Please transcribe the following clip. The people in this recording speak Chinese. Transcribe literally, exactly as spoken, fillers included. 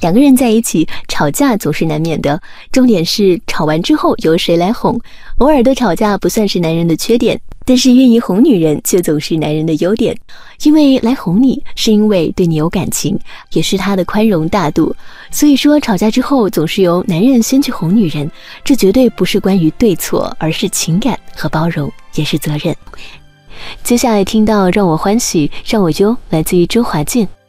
两个人在一起吵架总是难免的，重点是吵完之后由谁来哄。偶尔的吵架不算是男人的缺点，但是愿意哄女人却总是男人的优点。因为来哄你是因为对你有感情，也是他的宽容大度。所以说吵架之后总是由男人先去哄女人，这绝对不是关于对错，而是情感和包容，也是责任。接下来听到让我欢喜让我忧，来自于周华健。